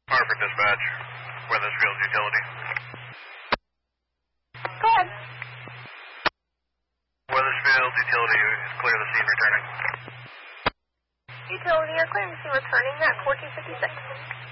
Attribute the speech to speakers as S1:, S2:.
S1: Hartford Dispatch, Weathersfield Utility.
S2: Go ahead.
S1: Weathersfield Utility is clear the scene returning.
S2: Utility are clear to see returning at 1456.